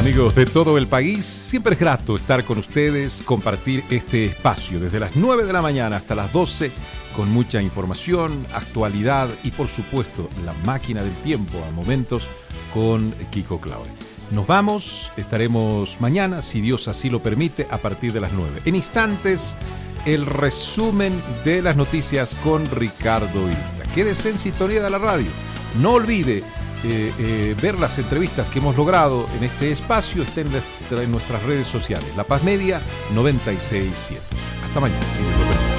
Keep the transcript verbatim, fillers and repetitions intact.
Amigos de todo el país, siempre es grato estar con ustedes, compartir este espacio desde las nueve de la mañana hasta las doce, con mucha información, actualidad y por supuesto la máquina del tiempo a momentos con Kiko Claure. Nos vamos, estaremos mañana, si Dios así lo permite, a partir de las nueve. En instantes, el resumen de las noticias con Ricardo Irta. Quédese en sintonía de la radio. No olvide eh, eh, ver las entrevistas que hemos logrado en este espacio. Estén en nuestras redes sociales. La Paz Media noventa y seis punto siete. Hasta mañana, si Dios lo permite.